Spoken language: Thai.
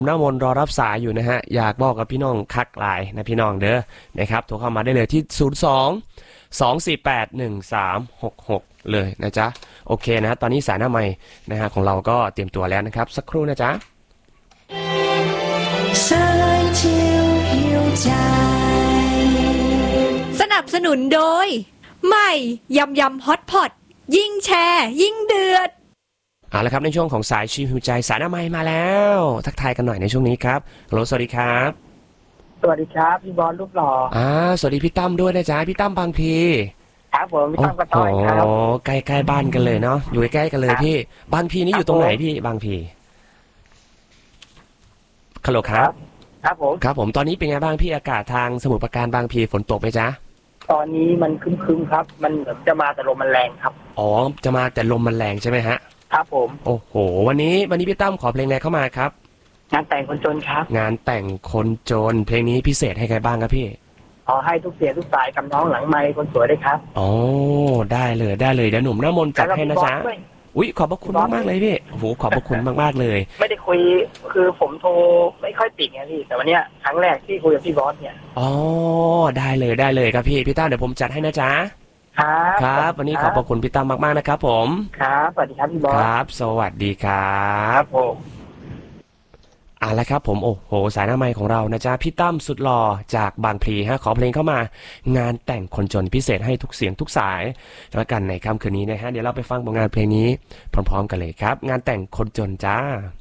น้ามนรอรับสายอยู่นะฮะอยากบอกกับพี่น้องคักหลายนะพี่น้องเด้อนะครับโทรเข้ามาได้เลยที่02 248 1366เลยนะจ๊ะโอเคนะตอนนี้สายหน้าใหม่นะฮะของเราก็เตรียมตัวแล้วนะครับสักครู่นะจ๊ะสนับสนุนโดยใหม่ยำยำฮอตพอตยิ่งแชร์ยิ่งเดือดเอาละครับในช่วงของสายชิวหิวใจสายหน้าใหม่มาแล้วทักทายกันหน่อยในช่วงนี้ครับฮัลโหลสวัสดีครับสวัสดีครับพี่บอลรูปหล่อสวัสดีพี่ตั้มด้วยนะจ๊ะพี่ตั้มบางพีครับผมพี่ตั้มกระต้อยครับใกล้ๆบ้านกันเลยเนาะอยู่ใกล้ๆกันเลยพี่บางพีนี่อยู่ตรงไหนพี่บางพีฮัลโหลครับครับผมตอนนี้เป็นไงบ้างพี่อากาศทางสมุทรปราการบางพีฝนตกไหมจ๊ะตอนนี้มันครึ้มๆครับมันจะมาแต่ลมมันแรงครับจะมาแต่ลมมันแรงใช่ไหมฮะครับผมโอ้โหวันนี้พี่ตั้มขอเพลงอะไรเข้ามาครับงานแต่งคนจนครับงานแต่งคนจนเพลงนี้พิเศษให้ใครบ้างครับพี่ขอให้ทุกเสียทุกสายกับน้องหลังไมค์คนสวยด้วยครับได้เลยเดี๋ยวหนุ่มหน้ามนจัดให้นะจ๊ะอุ๊ยขอบพระคุณมากเลยพี่โอ้โหขอบพระคุณมากๆเลยไม่ได้คุยคือผมโทรไม่ค่อยติดไงพี่แต่วันนี้ครั้งแรกที่คุยกับพี่บอสเนี่ยได้เลยครับพี่ตั้มเดี๋ยวผมจัดให้นะจ๊ะครับวันนี้ขอบพระคุณพี่ตั้มมากๆนะครับผมครับสวัสดีครับพี่บอสครับสวัสดีครับผมแล้วครับผมโอ้โหสายหน้าไมค์ของเรานะจ๊ะพี่ตั้มสุดหล่อจากบางพลีฮะขอเพลงเข้ามางานแต่งคนจนพิเศษให้ทุกเสียงทุกสายแล้วกันในค่ำคืนนี้นะฮะเดี๋ยวเราไปฟังผลงานเพลงนี้พร้อมๆกันเลยครับงานแต่งคนจนจ้า